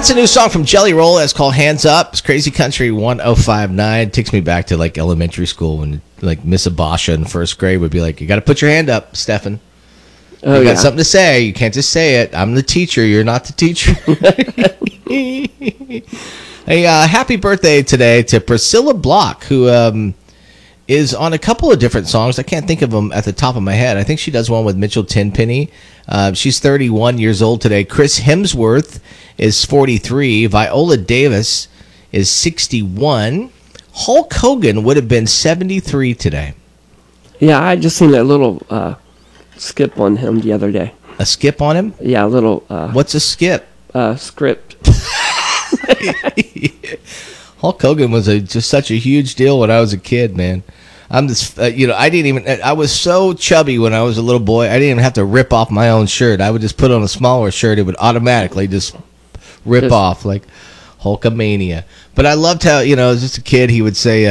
That's a new song from Jelly Roll. It's called Hands Up. It's Crazy Country 1059. It takes me back to like elementary school when like Miss Abasha in first grade would be like, you got to put your hand up, Stefan. You got something to say. You can't just say it. I'm the teacher. You're not the teacher. Hey, happy birthday today to Priscilla Block, who is on a couple of different songs. I can't think of them at the top of my head. I think she does one with Mitchell Tenpenny. She's 31 years old today. Chris Hemsworth is 43. Viola Davis is 61. Hulk Hogan would have been 73 today. Yeah, I just seen a little skip on him the other day. A skip on him? Yeah, a little... What's a skip? Script. Hulk Hogan was just such a huge deal when I was a kid, man. I'm just, I was so chubby when I was a little boy. I didn't even have to rip off my own shirt. I would just put on a smaller shirt. It would automatically just rip off like Hulkamania. But I loved how, as just a kid, he would say,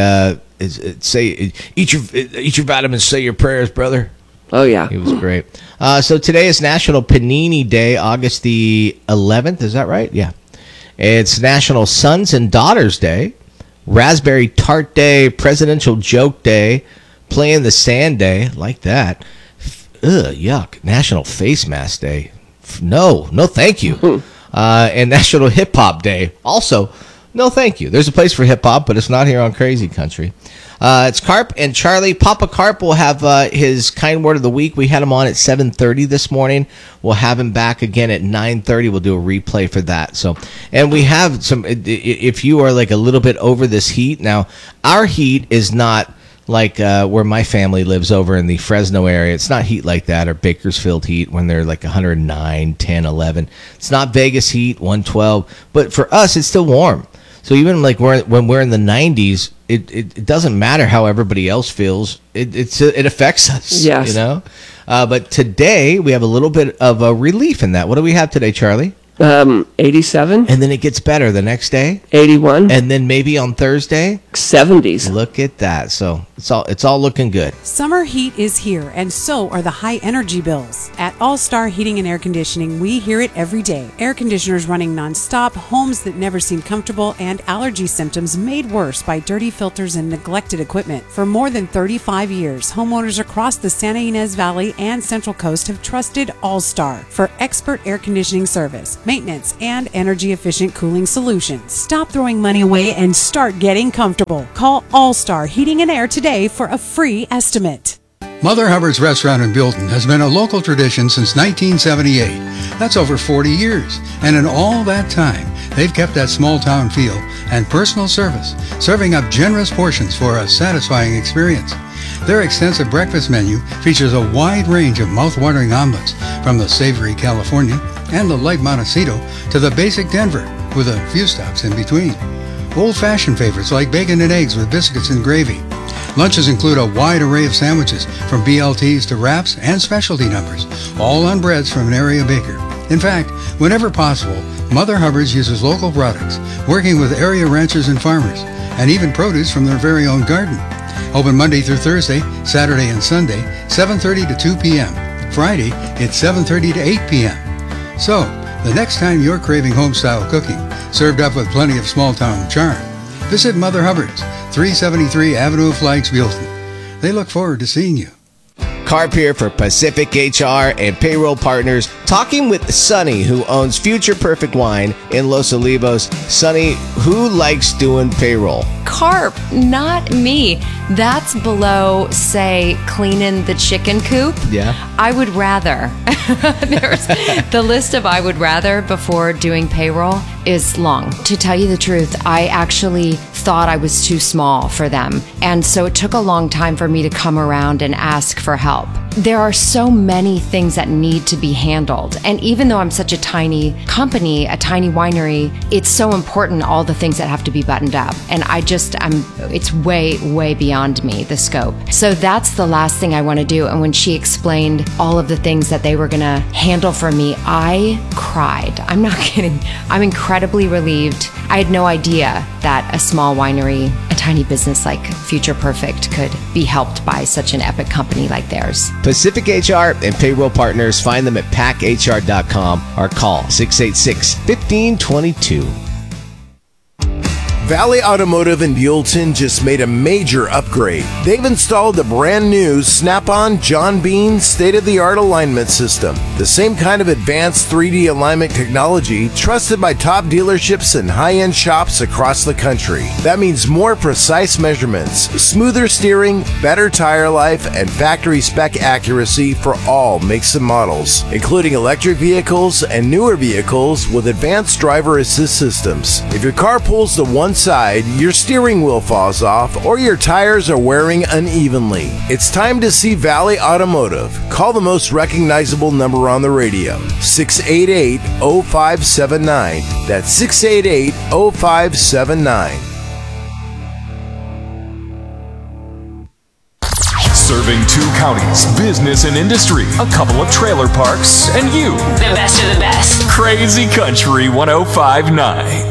eat your vitamins, say your prayers, brother. Oh, yeah. He was great. So today is National Panini Day, August the 11th. Is that right? Yeah. It's National Sons and Daughters Day, Raspberry Tart Day, Presidential Joke Day, Play in the Sand Day, like that. Ugh, yuck. National Face Mask Day. No, thank you. And National Hip Hop Day. Also, no thank you. There's a place for hip hop, but it's not here on Crazy Country. It's Carp and Charlie. Papa Carp will have his kind word of the week. We had him on at 7:30 this morning. We'll have him back again at 9:30. We'll do a replay for that. So, and we have some, if you are like a little bit over this heat. Now, our heat is not like where my family lives over in the Fresno area. It's not heat like that, or Bakersfield heat when they're like 109, 10, 11. It's not Vegas heat, 112. But for us, it's still warm. So even like when we're in the 90s, it doesn't matter how everybody else feels. It affects us. Yes. But today we have a little bit of a relief in that. What do we have today, Charlie? 87. And then it gets better the next day. 81. And then maybe on Thursday, 70s. Look at that. So it's all looking good. Summer heat is here, and so are the high energy bills. At All Star Heating and Air Conditioning, we hear it every day. Air conditioners running nonstop, homes that never seem comfortable, and allergy symptoms made worse by dirty filters and neglected equipment. For more than 35 years, homeowners across the Santa Ynez Valley and Central Coast have trusted All Star for expert air conditioning service, maintenance, and energy-efficient cooling solutions. Stop throwing money away and start getting comfortable. Call All Star Heating and Air today for a free estimate. Mother Hubbard's Restaurant in Buellton has been a local tradition since 1978. That's over 40 years. And in all that time, they've kept that small-town feel and personal service, serving up generous portions for a satisfying experience. Their extensive breakfast menu features a wide range of mouth-watering omelets, from the savory California and the light Montecito to the basic Denver, with a few stops in between. Old-fashioned favorites like bacon and eggs with biscuits and gravy. Lunches include a wide array of sandwiches, from BLTs to wraps and specialty numbers, all on breads from an area baker. In fact, whenever possible, Mother Hubbard's uses local products, working with area ranchers and farmers, and even produce from their very own garden. Open Monday through Thursday, Saturday and Sunday, 7:30 to 2 p.m. Friday, it's 7:30 to 8 p.m. So, the next time you're craving home-style cooking, served up with plenty of small-town charm, visit Mother Hubbard's, 373 Avenue of Flags, Buellton. They look forward to seeing you. Carp here for Pacific HR and Payroll Partners, talking with Sonny, who owns Future Perfect Wine in Los Olivos. Sonny, who likes doing payroll? Carp, not me. That's below, say, cleaning the chicken coop. Yeah. I would rather. There's the list of I would rather before doing payroll is long. To tell you the truth, I actually thought I was too small for them. And so it took a long time for me to come around and ask for help. There are so many things that need to be handled. And even though I'm such a tiny company, a tiny winery, it's so important, all the things that have to be buttoned up. And it's way, way beyond me, the scope. So that's the last thing I want to do. And when she explained all of the things that they were going to handle for me, I cried. I'm not kidding. I'm incredibly relieved. I had no idea that a small winery, a tiny business like Future Perfect could be helped by such an epic company like theirs. Pacific HR and payroll partners. Find them at PACHR.com or call 686-1522. Valley Automotive in Buellton just made a major upgrade. They've installed the brand new Snap-on John Bean state-of-the-art alignment system. The same kind of advanced 3D alignment technology trusted by top dealerships and high-end shops across the country. That means more precise measurements, smoother steering, better tire life, and factory spec accuracy for all makes and models, including electric vehicles and newer vehicles with advanced driver assist systems. If your car pulls to one side, your steering wheel falls off, or your tires are wearing unevenly, it's time to see Valley Automotive. Call the most recognizable number on the radio, 688-0579. That's 688-0579. Serving 2 counties, business and industry, a couple of trailer parks, and you. The best of the best. Crazy Country 105.9.